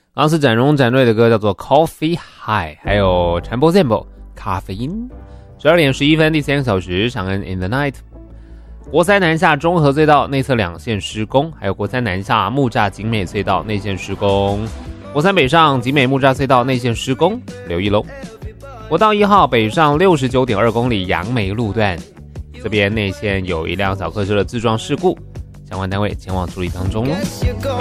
刚刚是展荣展瑞的歌叫做 Coffee High， 还有传播 Sample 咖啡因。12点11分，第3个小时，长安 In the Night。国三南下中和隧道内侧2线施工，还有国三南下木栅景美隧道内线施工，国三北上景美木栅隧道内线施工，留意喽。国道1号北上 69.2 公里杨梅路段，这边内线有一辆小客车的自撞事故，相关单位前往处理当中咯。